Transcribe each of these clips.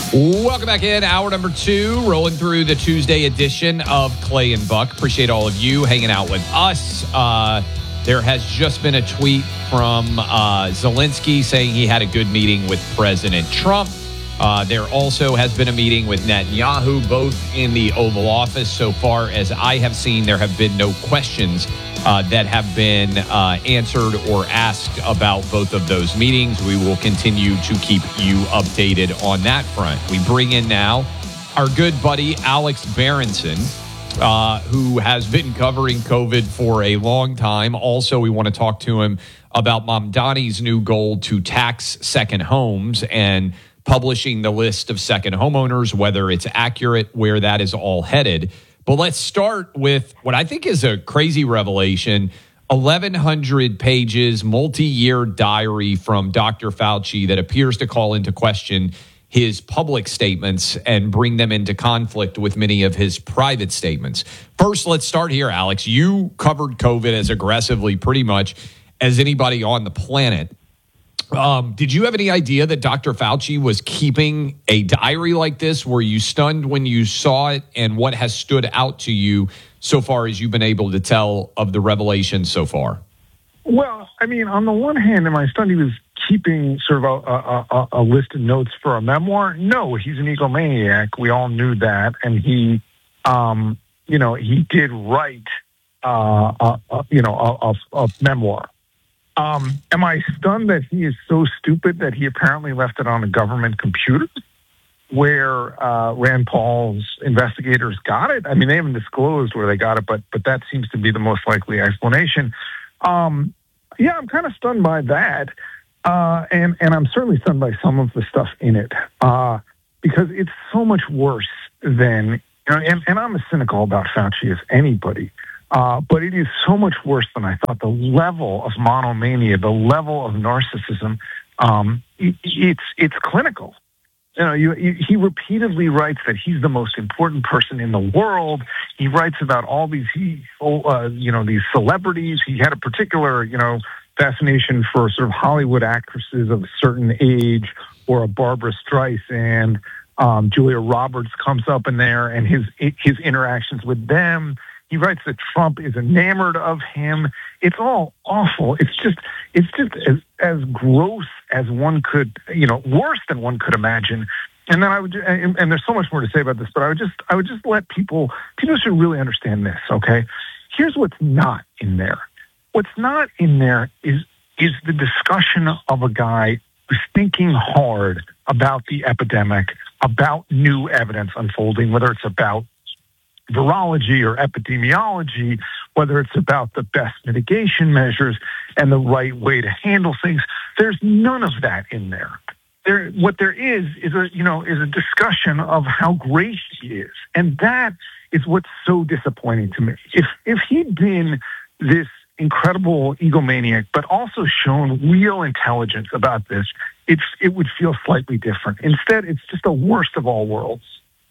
Welcome back in. Hour number 2, rolling through the Tuesday edition of Clay and Buck. Appreciate all of you hanging out with us. There has just been a tweet from Zelensky saying he had a good meeting with President Trump. There also has been a meeting with Netanyahu, both in the Oval Office. So far as I have seen, there have been no questions that have been answered or asked about both of those meetings. We will continue to keep you updated on that front. We bring in now our good buddy, Alex Berenson, who has been covering COVID for a long time. Also, we want to talk to him about Mamdani's new goal to tax second homes and publishing the list of second homeowners, whether it's accurate, where that is all headed. But let's start with what I think is a crazy revelation, 1,100 pages, multi-year diary from Dr. Fauci that appears to call into question his public statements and bring them into conflict with many of his private statements. First, let's start here, Alex. You covered COVID as aggressively pretty much as anybody on the planet. Did you have any idea that Dr. Fauci was keeping a diary like this? Were you stunned when you saw it? And what has stood out to you so far as you've been able to tell of the revelations so far? Well, I mean, on the one hand, am I stunned he was keeping sort of a list of notes for a memoir? No, he's an egomaniac. We all knew that. And he, he did write, a memoir. Am I stunned that he is so stupid that he apparently left it on a government computer where Rand Paul's investigators got it? I mean, they haven't disclosed where they got it, but that seems to be the most likely explanation. I'm kind of stunned by that. And I'm certainly stunned by some of the stuff in it because it's so much worse than, and I'm as cynical about Fauci as anybody. But it is so much worse than I thought. The level of monomania, the level of narcissism, it's clinical. He repeatedly writes that he's the most important person in the world. He writes about all these, these celebrities. He had a particular, fascination for sort of Hollywood actresses of a certain age, or a Barbara Streisand. Julia Roberts comes up in there, and his interactions with them. He writes that Trump is enamored of him. It's all awful. It's just as gross as one could, worse than one could imagine. And then and there's so much more to say about this, but I would just let people should really understand this. Okay, here's what's not in there. What's not in there is the discussion of a guy who's thinking hard about the epidemic, about new evidence unfolding, whether it's about virology or epidemiology, whether it's about the best mitigation measures and the right way to handle things. There's none of that in there. What there is a discussion of how great he is. And that is what's so disappointing to me. If he'd been this incredible egomaniac, but also shown real intelligence about this, it would feel slightly different. Instead, it's just the worst of all worlds.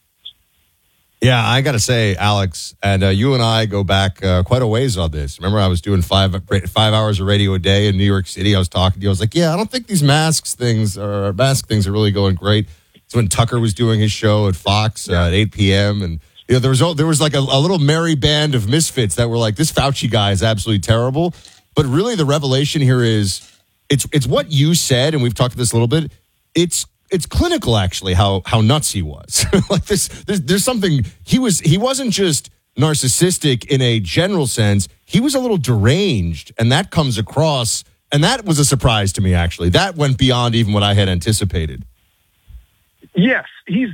Yeah, I got to say, Alex, and you and I go back quite a ways on this. Remember, I was doing 5 hours of radio a day in New York City. I was talking to you. I was like, yeah, I don't think these mask things are really going great. It's when Tucker was doing his show at Fox at 8 p.m. And there was like a little merry band of misfits that were like, this Fauci guy is absolutely terrible. But really, the revelation here is it's what you said, and we've talked about this a little bit. It's clinical, actually, how nuts he was. Like there's something he wasn't just narcissistic in a general sense. He was a little deranged, and that comes across. And that was a surprise to me, actually. That went beyond even what I had anticipated. Yes, there's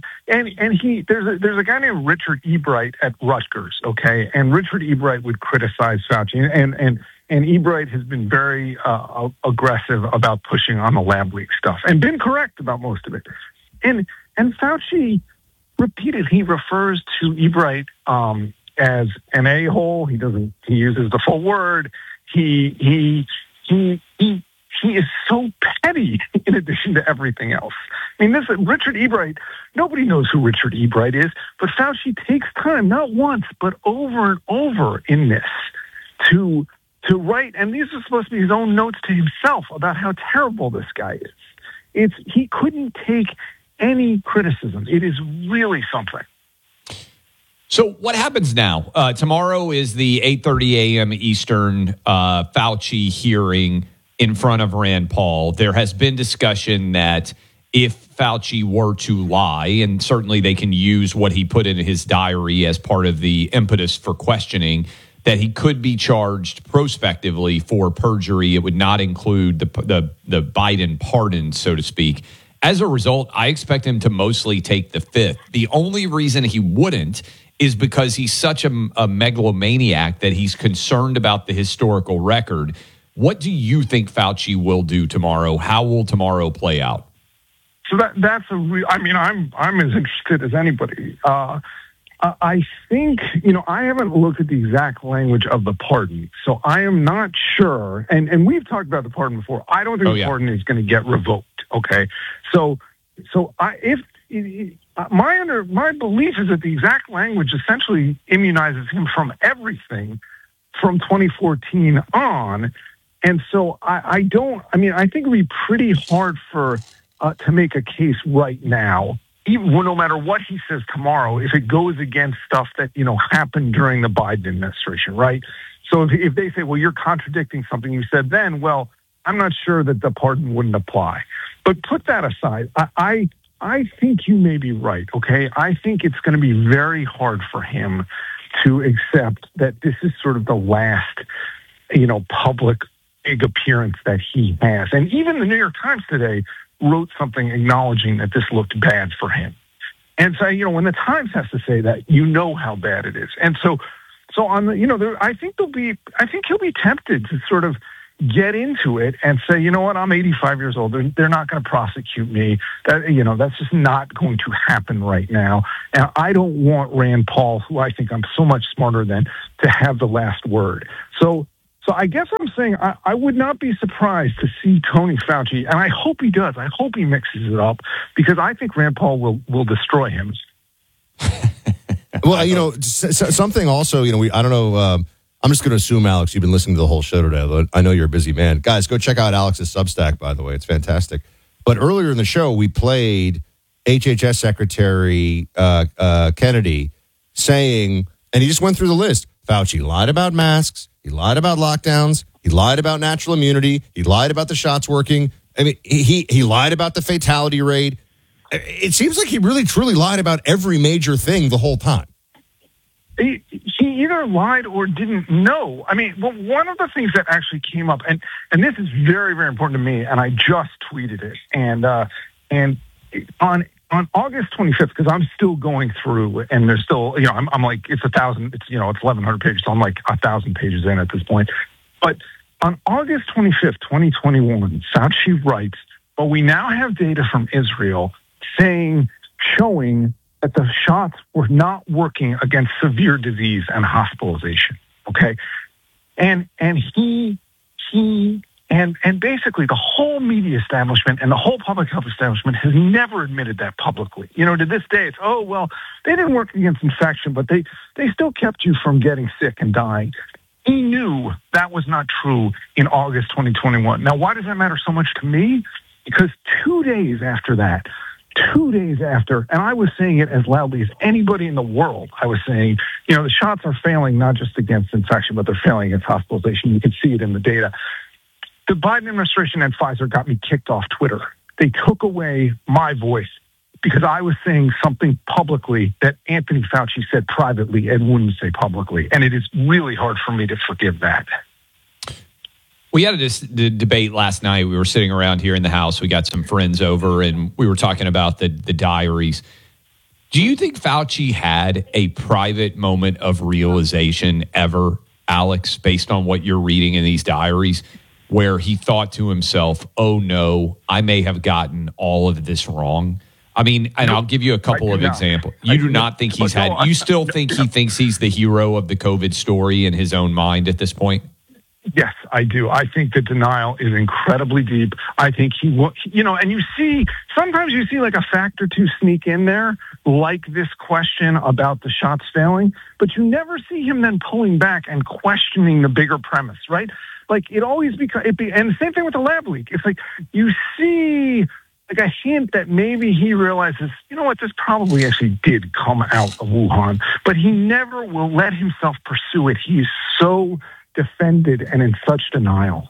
a guy named Richard Ebright at Rutgers, okay, and Richard Ebright would criticize Fauci, and Ebright has been very aggressive about pushing on the lab leak stuff and been correct about most of it. And Fauci repeatedly refers to Ebright as an a-hole. He uses the full word. He is so petty in addition to everything else. I mean, Richard Ebright, nobody knows who Richard Ebright is, but Fauci takes time, not once, but over and over in this to write, and these are supposed to be his own notes to himself about how terrible this guy is. He couldn't take any criticism. It is really something. So what happens now? Tomorrow is the 8:30 a.m. Eastern Fauci hearing in front of Rand Paul. There has been discussion that if Fauci were to lie, and certainly they can use what he put in his diary as part of the impetus for questioning, that he could be charged prospectively for perjury. It would not include the Biden pardon, so to speak. As a result, I expect him to mostly take the fifth. The only reason he wouldn't is because he's such a megalomaniac that he's concerned about the historical record. What do you think Fauci will do tomorrow? How will tomorrow play out? So that's a real. I mean, I'm as interested as anybody. I think, I haven't looked at the exact language of the pardon, so I am not sure. And we've talked about the pardon before. I don't think the pardon is going to get revoked. Okay, so my belief is that the exact language essentially immunizes him from everything from 2014 on. And so I think it'd be pretty hard to make a case right now, even no matter what he says tomorrow, if it goes against stuff that, happened during the Biden administration, right? So if they say, well, you're contradicting something you said then, well, I'm not sure that the pardon wouldn't apply. But put that aside, I think you may be right, okay? I think it's going to be very hard for him to accept that this is sort of the last, public big appearance that he has. And even the New York Times today wrote something acknowledging that this looked bad for him. And so, when the Times has to say that, how bad it is. And so on the, I think he'll be tempted to sort of get into it and say, you know what, I'm 85 years old. They're not going to prosecute me. That's just not going to happen right now. And I don't want Rand Paul, who I think I'm so much smarter than, to have the last word. So I guess I'm saying I would not be surprised to see Tony Fauci, and I hope he does. I hope he mixes it up, because I think Rand Paul will destroy him. Well, something also, I don't know. I'm just going to assume, Alex, you've been listening to the whole show today. I know you're a busy man. Guys, go check out Alex's Substack, by the way. It's fantastic. But earlier in the show, we played HHS Secretary Kennedy saying, and he just went through the list, Fauci lied about masks. He lied about lockdowns. He lied about natural immunity. He lied about the shots working. I mean, he lied about the fatality rate. It seems like he really, truly lied about every major thing the whole time. He either lied or didn't know. I mean, well, one of the things that actually came up, and this is very, very important to me, and I just tweeted it, and on August 25th, because I'm still going through, and there's still, I'm like, it's 1,100 pages, so I'm like 1,000 pages in at this point. But on August 25th, 2021, Fauci writes, but we now have data from Israel showing that the shots were not working against severe disease and hospitalization. Okay. And basically the whole media establishment and the whole public health establishment has never admitted that publicly. To this day, it's, they didn't work against infection, but they still kept you from getting sick and dying. He knew that was not true in August 2021. Now, why does that matter so much to me? Because 2 days after that, and I was saying it as loudly as anybody in the world, I was saying, the shots are failing not just against infection, but they're failing against hospitalization. You can see it in the data. The Biden administration and Pfizer got me kicked off Twitter. They took away my voice because I was saying something publicly that Anthony Fauci said privately and wouldn't say publicly. And it is really hard for me to forgive that. We had a debate last night. We were sitting around here in the house. We got some friends over, and we were talking about the diaries. Do you think Fauci had a private moment of realization ever, Alex, based on what you're reading in these diaries, where he thought to himself, oh, no, I may have gotten all of this wrong? I mean, and I'll give you a couple of examples. You do not think he's had – you still think he thinks he's the hero of the COVID story in his own mind at this point? Yes, I do. I think the denial is incredibly deep. I think he will, and sometimes you see like a fact or two sneak in there, like this question about the shots failing, but you never see him then pulling back and questioning the bigger premise, right? Like it always becomes, and the same thing with the lab leak. It's like you see like a hint that maybe he realizes, you know what, this probably actually did come out of Wuhan, but he never will let himself pursue it. He's so defended and in such denial.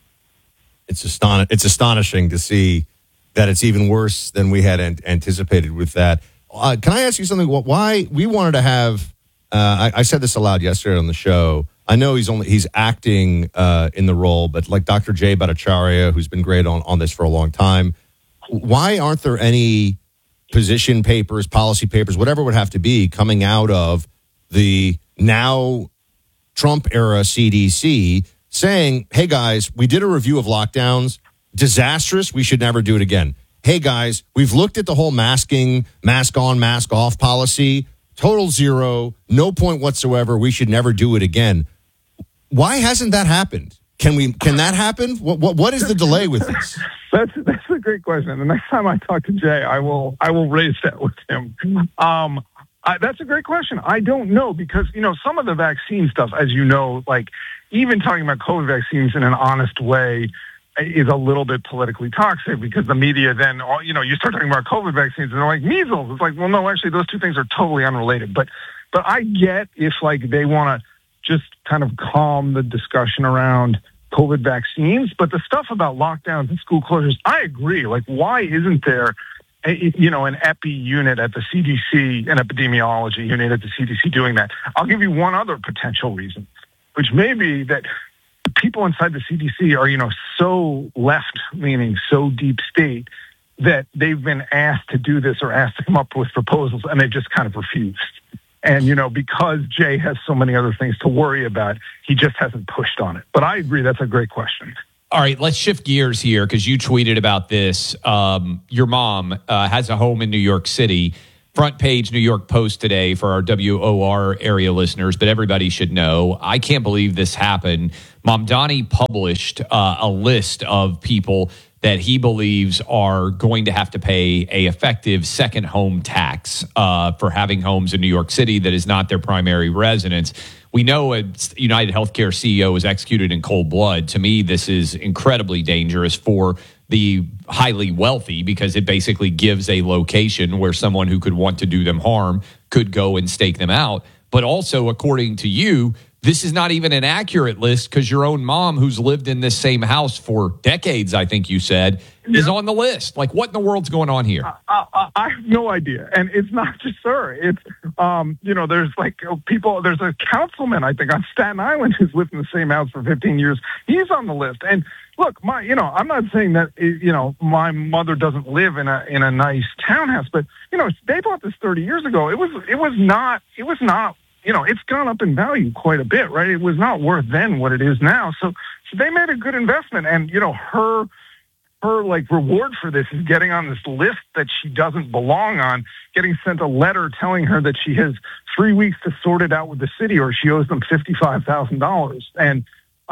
It's astonishing to see that it's even worse than we had anticipated with that. Can I ask you something? Why we wanted to have, I said this aloud yesterday on the show. I know he's acting in the role, but like Dr. Jay Bhattacharya, who's been great on this for a long time, why aren't there any position papers, policy papers, whatever it would have to be, coming out of the now Trump-era CDC saying, hey, guys, we did a review of lockdowns. Disastrous. We should never do it again. Hey, guys, we've looked at the whole masking, mask on, mask off policy. Total zero. No point whatsoever. We should never do it again. Why hasn't that happened? Can that happen? What is the delay with this? That's a great question. The next time I talk to Jay, I will raise that with him. That's a great question. I don't know because, some of the vaccine stuff, as you know, like even talking about COVID vaccines in an honest way is a little bit politically toxic because the media then, you start talking about COVID vaccines and they're like measles. It's like, well, no, actually those two things are totally unrelated. But I get if like they want to just kind of calm the discussion around COVID vaccines, but the stuff about lockdowns and school closures, I agree. Like, why isn't there, an epi unit at the CDC, an epidemiology unit at the CDC doing that? I'll give you one other potential reason, which may be that the people inside the CDC are, so left-leaning, so deep state that they've been asked to do this or asked to come up with proposals, and they just kind of refused. And, because Jay has so many other things to worry about, he just hasn't pushed on it. But I agree, that's a great question. All right, let's shift gears here because you tweeted about this. Your mom has a home in New York City. Front page New York Post today for our WOR area listeners, but everybody should know. I can't believe this happened. Mamdani published a list of people that he believes are going to have to pay a effective second home tax for having homes in New York City that is not their primary residence. We know a United Healthcare CEO is executed in cold blood. To me, this is incredibly dangerous for the highly wealthy because it basically gives a location where someone who could want to do them harm could go and stake them out. But also, according to you, this is not even an accurate list because your own mom, who's lived in this same house for decades, I think you said, is on the list. Like, what in the world's going on here? I have no idea. And it's not just her. It's, there's like people, there's a councilman, I think, on Staten Island who's lived in the same house for 15 years. He's on the list. And look, I'm not saying that, my mother doesn't live in a nice townhouse, but, they bought this 30 years ago. It was not, it's gone up in value quite a bit, right? It was not worth then what it is now. So they made a good investment. And, her like reward for this is getting on this list that she doesn't belong on, getting sent a letter telling her that she has 3 weeks to sort it out with the city or she owes them $55,000. And,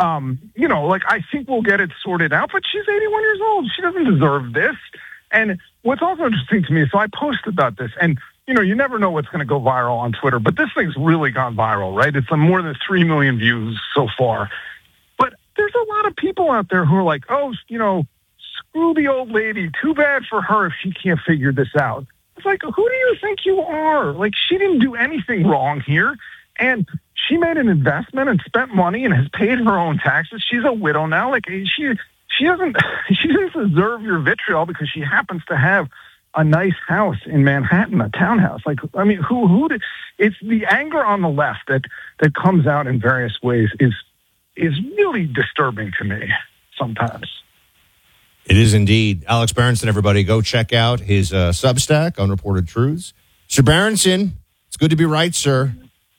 I think we'll get it sorted out, but she's 81 years old. She doesn't deserve this. And what's also interesting to me, so I posted about this and, you never know what's going to go viral on Twitter, but this thing's really gone viral, right? It's more than 3 million views so far. But there's a lot of people out there who are like, oh, screw the old lady. Too bad for her if she can't figure this out. It's like, who do you think you are? Like, she didn't do anything wrong here. And she made an investment and spent money and has paid her own taxes. She's a widow now. Like, she doesn't deserve your vitriol because she happens to have a nice house in Manhattan, a townhouse. Like, I mean, who did, it's the anger on the left that comes out in various ways is really disturbing to me sometimes. It is indeed. Alex Berenson, everybody, go check out his Substack, Unreported Truths. Sir Berenson, it's good to be right, sir.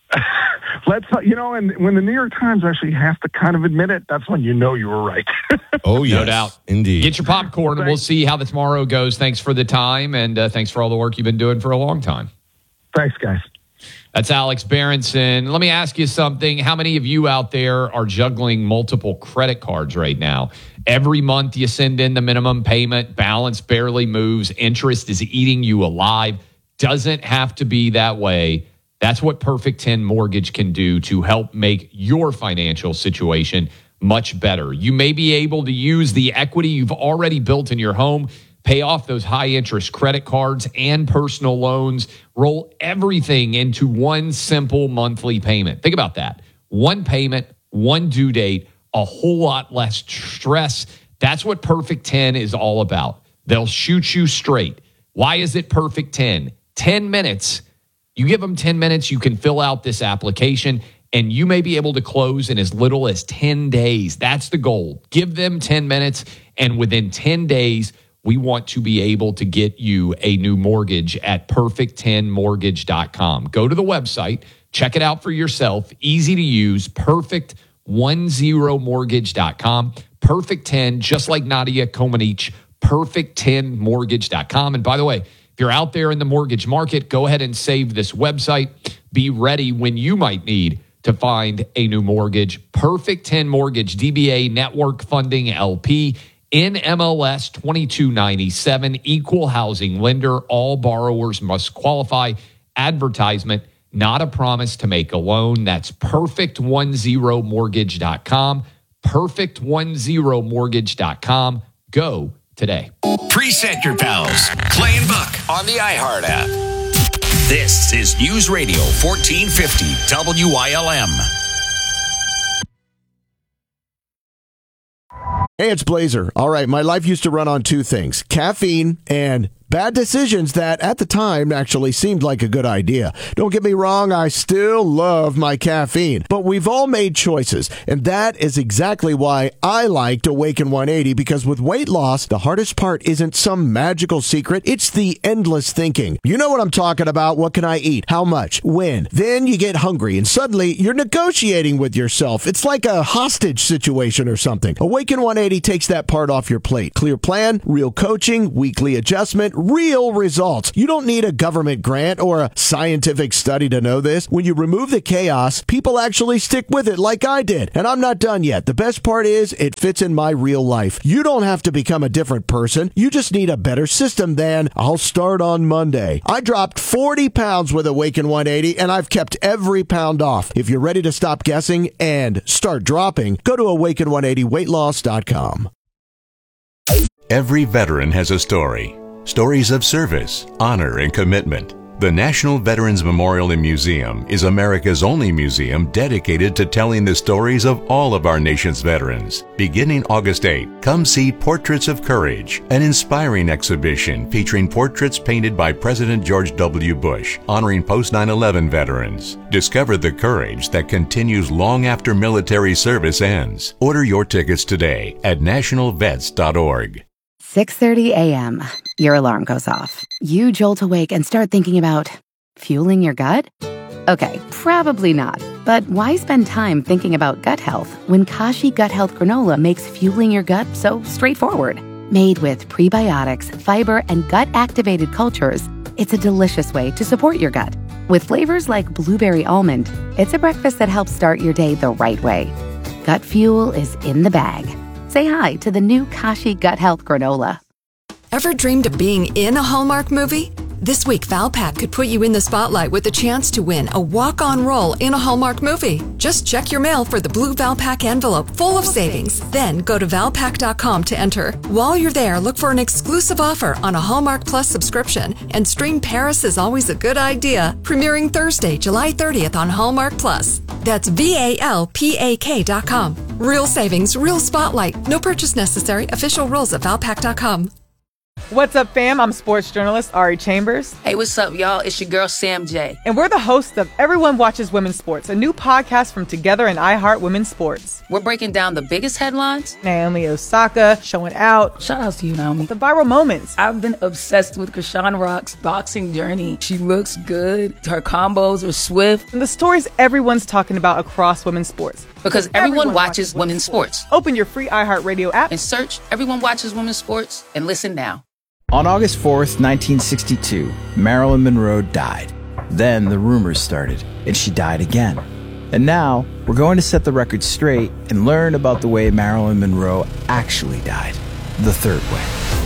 And when the New York Times actually has to kind of admit it, that's when you know you were right. Oh, yes. No doubt. Indeed. Get your popcorn, and we'll see how the tomorrow goes. Thanks for the time, and thanks for all the work you've been doing for a long time. Thanks, guys. That's Alex Berenson. Let me ask you something. How many of you out there are juggling multiple credit cards right now? Every month you send in the minimum payment, balance barely moves, interest is eating you alive. Doesn't have to be that way. That's what Perfect 10 Mortgage can do to help make your financial situation much better. You may be able to use the equity you've already built in your home, Pay off those high-interest credit cards and personal loans. Roll everything into one simple monthly payment. Think about that. One payment, one due date, a whole lot less stress. That's what Perfect 10 is all about. They'll shoot you straight. Why is it Perfect 10? 10 minutes. You give them 10 minutes, you can fill out this application, and you may be able to close in as little as 10 days. That's the goal. Give them 10 minutes, and within 10 days, we want to be able to get you a new mortgage at perfect10mortgage.com. Go to the website, check it out for yourself. Easy to use, perfect10mortgage.com. Perfect 10, just like Nadia Comaneci, perfect10mortgage.com. And by the way, if you're out there in the mortgage market, go ahead and save this website. Be ready when you might need to find a new mortgage. Perfect 10 Mortgage, DBA Network Funding LP, NMLS 2297, equal housing lender. All borrowers must qualify. Advertisement, not a promise to make a loan. That's perfect10mortgage.com. Perfect10mortgage.com. Go today. Preset your pals. Clay and Buck on the iHeart app. This is News Radio 1450 WILM. Hey, it's Blazer. All right, my life used to run on two things: caffeine and bad decisions that at the time actually seemed like a good idea. Don't get me wrong, I still love my caffeine, but we've all made choices, and that is exactly why I liked Awaken 180, because with weight loss, the hardest part isn't some magical secret, it's the endless thinking. You know what I'm talking about. What can I eat? How much? When? Then you get hungry, and suddenly you're negotiating with yourself. It's like a hostage situation or something. Awaken 180 takes that part off your plate. Clear plan, real coaching, weekly adjustment, real results. You don't need a government grant or a scientific study to know this. When you remove the chaos, people actually stick with it like I did. And I'm not done yet. The best part is it fits in my real life. You don't have to become a different person. You just need a better system than I'll start on Monday. I dropped 40 pounds with Awaken 180 and I've kept every pound off. If you're ready to stop guessing and start dropping, go to awaken180weightloss.com. Every veteran has a story. Stories of service, honor, and commitment. The National Veterans Memorial and Museum is America's only museum dedicated to telling the stories of all of our nation's veterans. Beginning August 8, come see Portraits of Courage, an inspiring exhibition featuring portraits painted by President George W. Bush, honoring post-9/11 veterans. Discover the courage that continues long after military service ends. Order your tickets today at nationalvets.org. 6:30 a.m. Your alarm goes off. You jolt awake and start thinking about fueling your gut? Okay, probably not. But why spend time thinking about gut health when Kashi Gut Health Granola makes fueling your gut so straightforward? Made with prebiotics, fiber, and gut-activated cultures, it's a delicious way to support your gut. With flavors like blueberry almond, it's a breakfast that helps start your day the right way. Gut fuel is in the bag. Say hi to the new Kashi Gut Health Granola. Ever dreamed of being in a Hallmark movie? This week, Valpak could put you in the spotlight with a chance to win a walk-on role in a Hallmark movie. Just check your mail for the blue Valpak envelope full of savings. Then go to Valpak.com to enter. While you're there, look for an exclusive offer on a Hallmark Plus subscription and stream Paris is Always a Good Idea, premiering Thursday, July 30th on Hallmark Plus. That's VALPAK.com. Real savings, real spotlight. No purchase necessary. Official rules at Valpak.com. What's up, fam? I'm sports journalist Ari Chambers. Hey, what's up, y'all? It's your girl, Sam J. And we're the hosts of Everyone Watches Women's Sports, a new podcast from Together and iHeart Women's Sports. We're breaking down the biggest headlines. Naomi Osaka showing out. Shout out to you, Naomi. The viral moments. I've been obsessed with Krishan Rock's boxing journey. She looks good. Her combos are swift. And the stories everyone's talking about across women's sports. Because everyone watches women's sports. Open your free iHeartRadio app and search Everyone Watches Women's Sports and listen now. On August 4th, 1962, Marilyn Monroe died. Then the rumors started, and she died again. And now, we're going to set the record straight and learn about the way Marilyn Monroe actually died, the third way.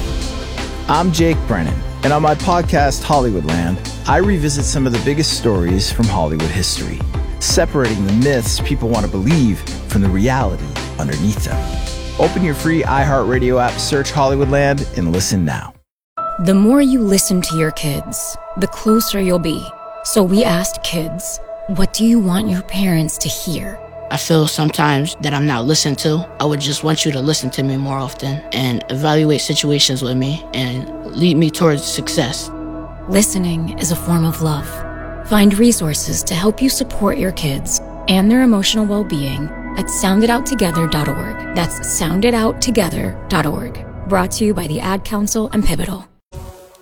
I'm Jake Brennan, and on my podcast, Hollywoodland, I revisit some of the biggest stories from Hollywood history, separating the myths people want to believe from the reality underneath them. Open your free iHeartRadio app, search Hollywoodland, and listen now. The more you listen to your kids, the closer you'll be. So we asked kids, what do you want your parents to hear? I feel sometimes that I'm not listened to. I would just want you to listen to me more often and evaluate situations with me and lead me towards success. Listening is a form of love. Find resources to help you support your kids and their emotional well-being at sounditouttogether.org. That's sounditouttogether.org. Brought to you by the Ad Council and Pivotal.